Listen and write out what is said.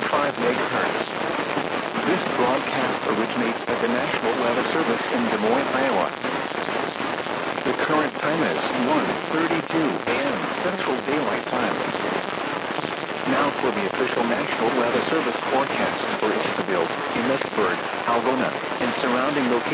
megahertz. This broadcast originates at the National Weather Service in Des Moines, Iowa. The current time is 1:32 a.m. Central Daylight Time. Now for the official National Weather Service forecast for Easterville, Emmitsburg, Algona, and surrounding locations.